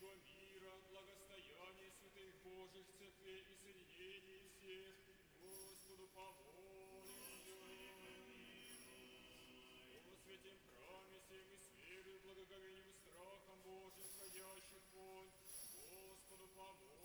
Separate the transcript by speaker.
Speaker 1: всего мира, благостояние святых Божьих церквей и соединений всех, Господу помолимся. О святем храме всем и с верой, благоговением и страхом Божьим, ходящих вонь, Господу помолимся.